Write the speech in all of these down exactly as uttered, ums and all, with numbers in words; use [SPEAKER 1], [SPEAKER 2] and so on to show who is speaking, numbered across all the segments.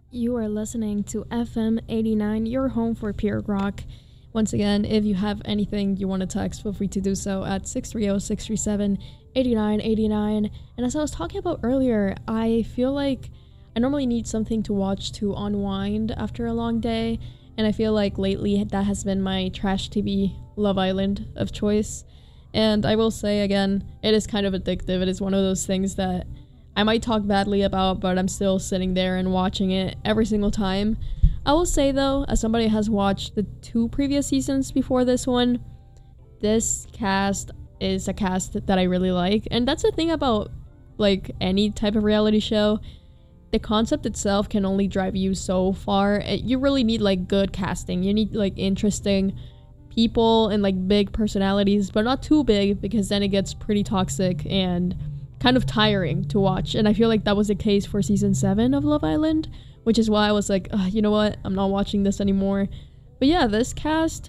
[SPEAKER 1] You are listening to F M eighty-nine, your home for pure rock. Once again, if you have anything you want to text, feel free to do so at six three zero, six three seven, eight nine eight nine. And as I was talking about earlier, I feel like I normally need something to watch to unwind after a long day. And I feel like lately that has been my trash T V Love Island of choice. And I will say again, it is kind of addictive. It is one of those things that I might talk badly about, but I'm still sitting there and watching it every single time. I will say though, as somebody who has watched the two previous seasons before this one, this cast is a cast that I really like. And that's the thing about like any type of reality show. The concept itself can only drive you so far. You really need like good casting. You need like interesting people and like big personalities, but not too big because then it gets pretty toxic and kind of tiring to watch. And I feel like that was the case for season seven of Love Island, which is why I was like, you know what, I'm not watching this anymore. But yeah, this cast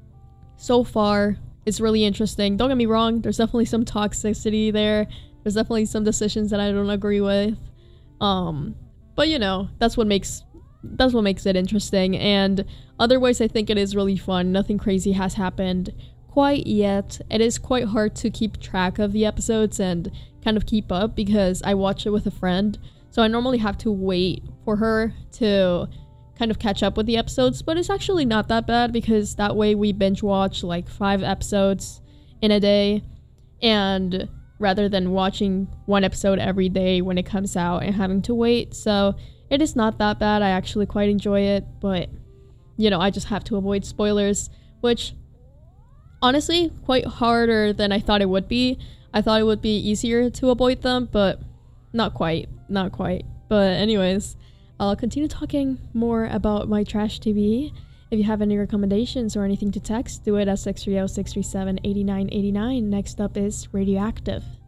[SPEAKER 1] so far is really interesting. Don't get me wrong, there's definitely some toxicity there. There's definitely some decisions that I don't agree with. Um, but you know, that's what makes that's what makes it interesting. And otherwise, I think it is really fun. Nothing crazy has happened quite yet. It is quite hard to keep track of the episodes and kind of keep up because I watch it with a friend. So I normally have to wait for her to kind of catch up with the episodes, but it's actually not that bad because that way we binge watch like five episodes in a day, and rather than watching one episode every day when it comes out and having to wait. So it is not that bad. I actually quite enjoy it, but you know, I just have to avoid spoilers, which honestly quite harder than I thought it would be. I thought it would be easier to avoid them, but not quite, not quite. But anyways, I'll continue talking more about my trash T V. If you have any recommendations or anything to text, do it at six three zero, six three seven, eight nine eight nine. Next up is Radioactive.